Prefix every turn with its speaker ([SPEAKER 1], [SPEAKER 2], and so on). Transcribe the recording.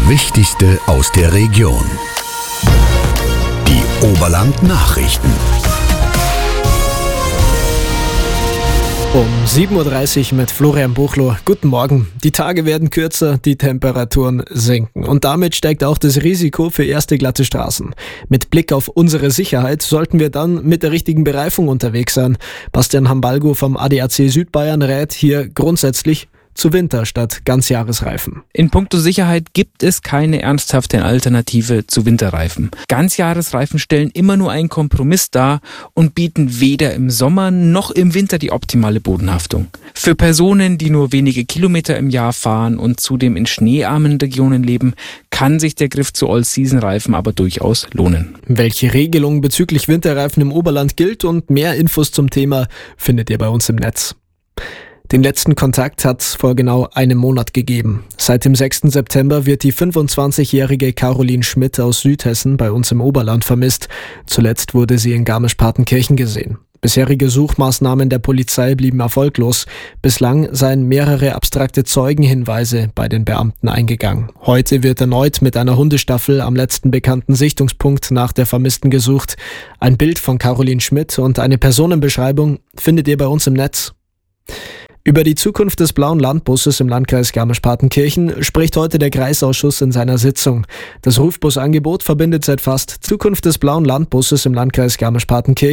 [SPEAKER 1] Wichtigste aus der Region. Die Oberland-Nachrichten.
[SPEAKER 2] Um 7.30 Uhr mit Florian Buchloh. Guten Morgen. Die Tage werden kürzer, die Temperaturen sinken. Und damit steigt auch das Risiko für erste glatte Straßen. Mit Blick auf unsere Sicherheit sollten wir dann mit der richtigen Bereifung unterwegs sein. Bastian Hambalgo vom ADAC Südbayern rät hier grundsätzlich zu Winter- statt Ganzjahresreifen.
[SPEAKER 3] In puncto Sicherheit gibt es keine ernsthafte Alternative zu Winterreifen. Ganzjahresreifen stellen immer nur einen Kompromiss dar und bieten weder im Sommer noch im Winter die optimale Bodenhaftung. Für Personen, die nur wenige Kilometer im Jahr fahren und zudem in schneearmen Regionen leben, kann sich der Griff zu All-Season-Reifen aber durchaus lohnen.
[SPEAKER 2] Welche Regelung bezüglich Winterreifen im Oberland gilt und mehr Infos zum Thema findet ihr bei uns im Netz. Den letzten Kontakt hat es vor genau einem Monat gegeben. Seit dem 6. September wird die 25-jährige Caroline Schmidt aus Südhessen bei uns im Oberland vermisst. Zuletzt wurde sie in Garmisch-Partenkirchen gesehen. Bisherige Suchmaßnahmen der Polizei blieben erfolglos. Bislang seien mehrere abstrakte Zeugenhinweise bei den Beamten eingegangen. Heute wird erneut mit einer Hundestaffel am letzten bekannten Sichtungspunkt nach der Vermissten gesucht. Ein Bild von Caroline Schmidt und eine Personenbeschreibung findet ihr bei uns im Netz. Über die Zukunft des blauen Landbusses im Landkreis Garmisch-Partenkirchen spricht heute der Kreisausschuss in seiner Sitzung. Das Rufbusangebot verbindet seit fast Zukunft des blauen Landbusses im Landkreis Garmisch-Partenkirchen